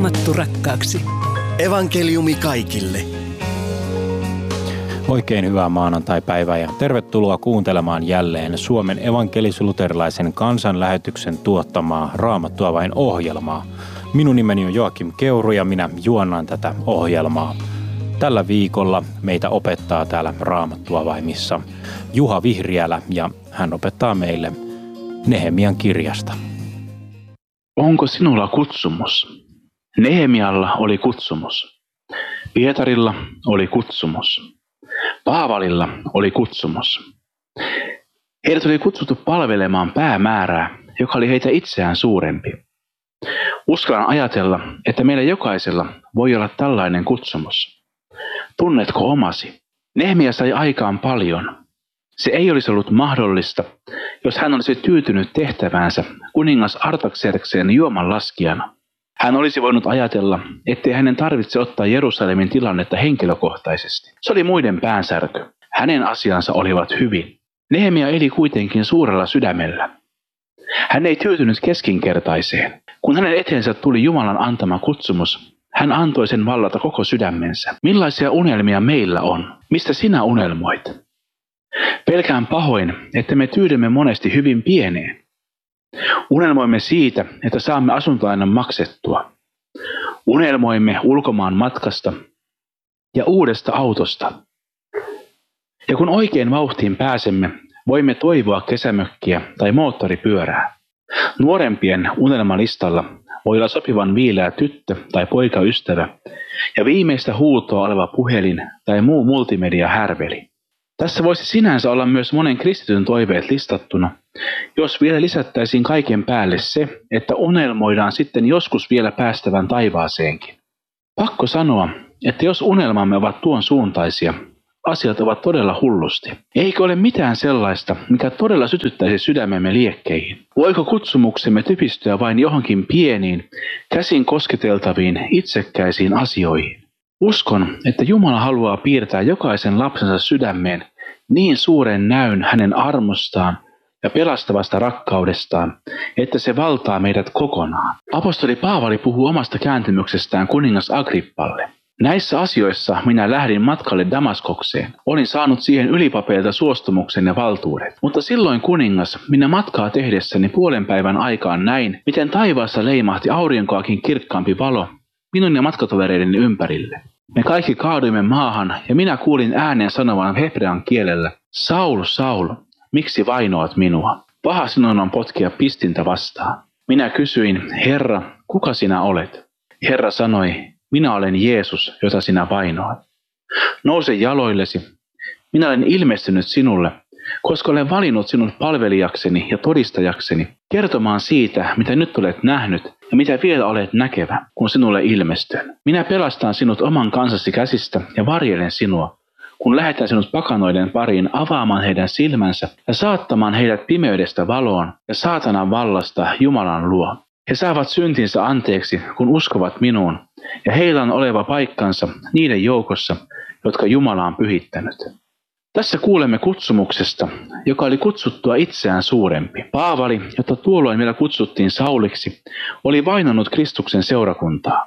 Raamattu rakkaaksi. Evankeliumi kaikille. Oikein hyvää maanantai-päivää ja tervetuloa kuuntelemaan jälleen Suomen evankelis-luterilaisen kansanlähetyksen tuottamaa Raamattua vain -ohjelmaa. Minun nimeni on Joakim Keuru ja minä juonnan tätä ohjelmaa. Tällä viikolla meitä opettaa täällä Raamattua vaimissa Juha Vihriälä ja hän opettaa meille Nehemian kirjasta. Onko sinulla kutsumus? Nehemialla oli kutsumus. Pietarilla oli kutsumus. Paavalilla oli kutsumus. Heidät oli kutsuttu palvelemaan päämäärää, joka oli heitä itseään suurempi. Uskallan ajatella, että meillä jokaisella voi olla tällainen kutsumus. Tunnetko omasi? Nehemia sai aikaan paljon. Se ei olisi ollut mahdollista, jos hän olisi tyytynyt tehtäväänsä kuningas Artaxerxeen juomanlaskijana. Hän olisi voinut ajatella, ettei hänen tarvitse ottaa Jerusalemin tilannetta henkilökohtaisesti. Se oli muiden päänsärky. Hänen asiansa olivat hyvin. Nehemia eli kuitenkin suurella sydämellä. Hän ei tyytynyt keskinkertaiseen. Kun hänen eteensä tuli Jumalan antama kutsumus, hän antoi sen vallata koko sydämensä. Millaisia unelmia meillä on? Mistä sinä unelmoit? Pelkään pahoin, että me tyydymme monesti hyvin pieneen. Unelmoimme siitä, että saamme asuntolainan maksettua. Unelmoimme ulkomaan matkasta ja uudesta autosta. Ja kun oikein vauhtiin pääsemme, voimme toivoa kesämökkiä tai moottoripyörää. Nuorempien unelmalistalla voi olla sopivan viileä tyttö tai poikaystävä ja viimeistä huutoa oleva puhelin tai muu multimedia-härveli. Tässä voisi sinänsä olla myös monen kristityn toiveet listattuna, jos vielä lisättäisiin kaiken päälle se, että unelmoidaan sitten joskus vielä päästävän taivaaseenkin. Pakko sanoa, että jos unelmamme ovat tuon suuntaisia, asiat ovat todella hullusti. Eikö ole mitään sellaista, mikä todella sytyttäisi sydämemme liekkeihin? Voiko kutsumuksemme typistyä vain johonkin pieniin, käsin kosketeltaviin, itsekkäisiin asioihin? Uskon, että Jumala haluaa piirtää jokaisen lapsensa sydämeen niin suuren näyn hänen armostaan ja pelastavasta rakkaudestaan, että se valtaa meidät kokonaan. Apostoli Paavali puhuu omasta kääntymyksestään kuningas Agrippalle. Näissä asioissa minä lähdin matkalle Damaskokseen. Olin saanut siihen ylipapeilta suostumuksen ja valtuudet. Mutta silloin kuningas, minä matkaa tehdessäni puolen päivän aikaan näin, miten taivaassa leimahti aurinkoakin kirkkaampi valo minun ja matkatovereideni ympärille. Me kaikki kaaduimme maahan ja minä kuulin äänen sanovan hebrean kielellä, Saul, Saul, miksi vainoat minua? Paha sinun on potkia pistintä vastaan. Minä kysyin, Herra, kuka sinä olet? Herra sanoi, minä olen Jeesus, jota sinä vainoat. Nouse jaloillesi. Minä olen ilmestynyt sinulle, koska olen valinnut sinut palvelijakseni ja todistajakseni, kertomaan siitä, mitä nyt olet nähnyt ja mitä vielä olet näkevä, kun sinulle ilmestyn. Minä pelastan sinut oman kansasi käsistä ja varjelen sinua, kun lähetän sinut pakanoiden pariin avaamaan heidän silmänsä ja saattamaan heidät pimeydestä valoon ja saatanan vallasta Jumalan luo. He saavat syntinsä anteeksi, kun uskovat minuun, ja heillä on oleva paikkansa niiden joukossa, jotka Jumala on pyhittänyt. Tässä kuulemme kutsumuksesta, joka oli kutsuttua itseään suurempi. Paavali, jota tuolloin vielä kutsuttiin Sauliksi, oli vainonnut Kristuksen seurakuntaa.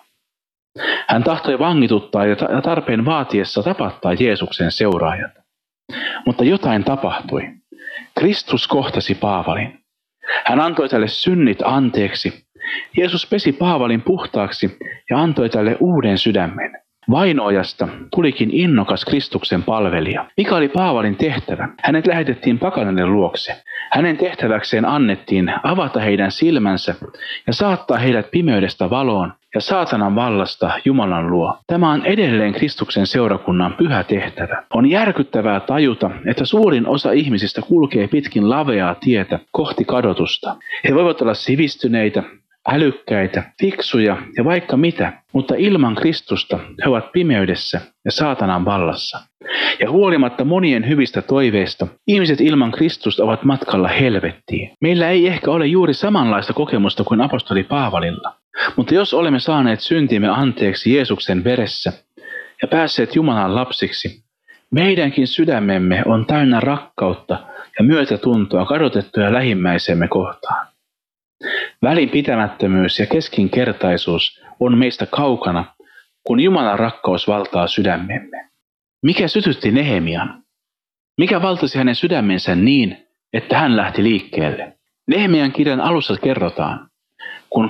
Hän tahtoi vangituttaa ja tarpeen vaatiessa tapattaa Jeesuksen seuraajat. Mutta jotain tapahtui. Kristus kohtasi Paavalin. Hän antoi tälle synnit anteeksi. Jeesus pesi Paavalin puhtaaksi ja antoi tälle uuden sydämen. Vainoajasta tulikin innokas Kristuksen palvelija. Mikä oli Paavalin tehtävä? Hänet lähetettiin pakanainen luokse. Hänen tehtäväkseen annettiin avata heidän silmänsä ja saattaa heidät pimeydestä valoon ja saatanan vallasta Jumalan luo. Tämä on edelleen Kristuksen seurakunnan pyhä tehtävä. On järkyttävää tajuta, että suurin osa ihmisistä kulkee pitkin laveaa tietä kohti kadotusta. He voivat olla sivistyneitä, älykkäitä, fiksuja ja vaikka mitä, mutta ilman Kristusta he ovat pimeydessä ja saatanan vallassa. Ja huolimatta monien hyvistä toiveista, ihmiset ilman Kristusta ovat matkalla helvettiin. Meillä ei ehkä ole juuri samanlaista kokemusta kuin apostoli Paavalilla, mutta jos olemme saaneet syntimme anteeksi Jeesuksen veressä ja päässeet Jumalan lapsiksi, meidänkin sydämemme on täynnä rakkautta ja myötätuntoa kadotettuja lähimmäisemme kohtaan. Välinpitämättömyys ja keskinkertaisuus on meistä kaukana, kun Jumalan rakkaus valtaa sydämemme. Mikä sytytti Nehemian? Mikä valtasi hänen sydämensä niin, että hän lähti liikkeelle? Nehemian kirjan alussa kerrotaan: kun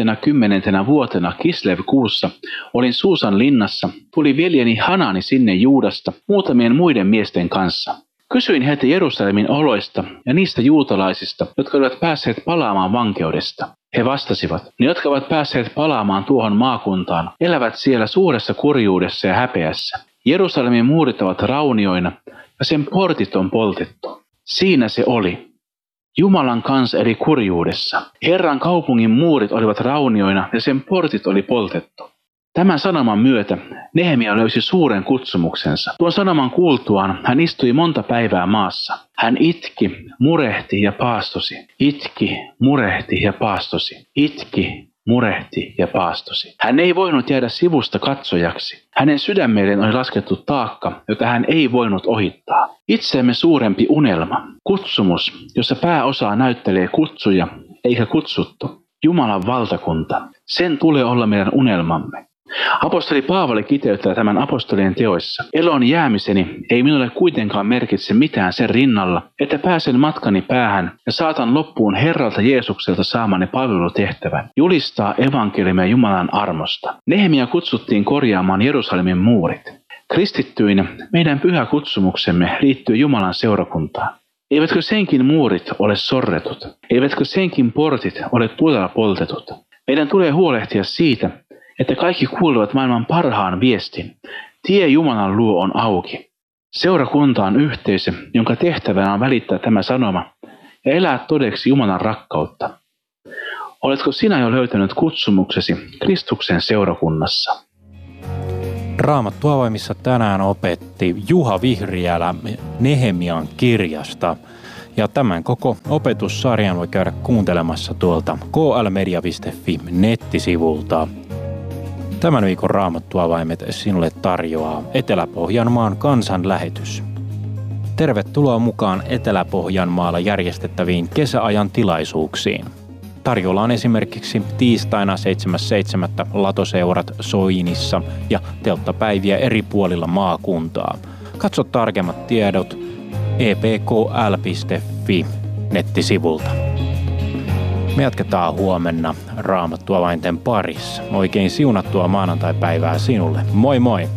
20. vuotena Kislev-kuussa olin Suusan linnassa, tuli veljeni Hanani sinne Juudasta muutamien muiden miesten kanssa. Kysyin heiltä Jerusalemin oloista ja niistä juutalaisista, jotka olivat päässeet palaamaan vankeudesta. He vastasivat: ne, jotka ovat päässeet palaamaan tuohon maakuntaan, elävät siellä suuressa kurjuudessa ja häpeässä. Jerusalemin muurit ovat raunioina ja sen portit on poltettu. Siinä se oli. Jumalan kansa eli kurjuudessa. Herran kaupungin muurit olivat raunioina ja sen portit oli poltettu. Tämän sanoman myötä Nehemia löysi suuren kutsumuksensa. Tuon sanoman kuultuaan hän istui monta päivää maassa. Hän itki, murehti ja paastosi. Itki, murehti ja paastosi. Itki, murehti ja paastosi. Hän ei voinut jäädä sivusta katsojaksi. Hänen sydämelleen oli laskettu taakka, jota hän ei voinut ohittaa. Itseemme suurempi unelma. Kutsumus, jossa pääosaa näyttelee kutsuja eikä kutsuttu. Jumalan valtakunta. Sen tulee olla meidän unelmamme. Apostoli Paavali kiteyttää tämän apostolien teoissa. Eloon jäämiseni ei minulle kuitenkaan merkitse mitään sen rinnalla, että pääsen matkani päähän ja saatan loppuun Herralta Jeesukselta saamani palvelutehtävän, julistaa evankeliumia Jumalan armosta. Nehemia kutsuttiin korjaamaan Jerusalemin muurit. Kristittyinä meidän pyhä kutsumuksemme liittyy Jumalan seurakuntaan. Eivätkö senkin muurit ole sorretut? Eivätkö senkin portit ole tulella poltetut? Meidän tulee huolehtia siitä, että kaikki kuulevat maailman parhaan viestin. Tie Jumalan luo on auki. Seurakunta on yhteisö, jonka tehtävänä on välittää tämä sanoma ja elää todeksi Jumalan rakkautta. Oletko sinä jo löytänyt kutsumuksesi Kristuksen seurakunnassa? Raamattu avaimissa tänään opetti Juha Vihriälä Nehemian kirjasta. Ja tämän koko opetussarjan voi käydä kuuntelemassa tuolta klmedia.fi nettisivulta. Tämän viikon Raamattuavaimet sinulle tarjoaa Etelä-Pohjanmaan kansanlähetys. Tervetuloa mukaan Etelä-Pohjanmaalla järjestettäviin kesäajan tilaisuuksiin. Tarjolla on esimerkiksi tiistaina 7.7. latoseurat Soinissa ja telttapäiviä eri puolilla maakuntaa. Katso tarkemmat tiedot epkl.fi nettisivulta. Me jatketaan huomenna Raamattuavainten parissa. Oikein siunattua maanantaipäivää sinulle. Moi moi!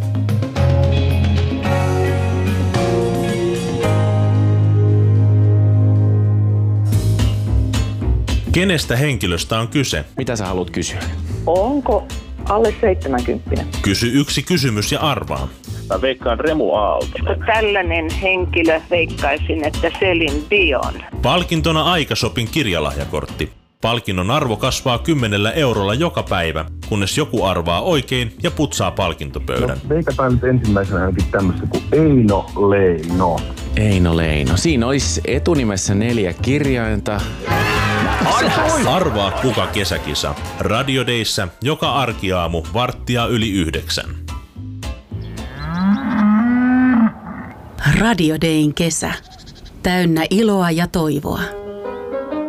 Kenestä henkilöstä on kyse? Mitä sä haluat kysyä? Onko alle 70? Kysy yksi kysymys ja arvaa. Mä veikkaan Remu Aalto. Tällainen henkilö veikkaisin, että Celine Dion. Palkintona Aikashopin kirjalahjakortti. Palkinnon arvo kasvaa 10 eurolla joka päivä, kunnes joku arvaa oikein ja putsaa palkintopöydän. No, veikataan nyt ensimmäisenä ainakin tämmöistä kuin Eino Leino. Eino Leino. Siinä olisi etunimessä 4 kirjainta. Arvaa kuka kesäkisa. Radio Dayssä joka arkiaamu 8:45. Radio Dayn kesä. Täynnä iloa ja toivoa.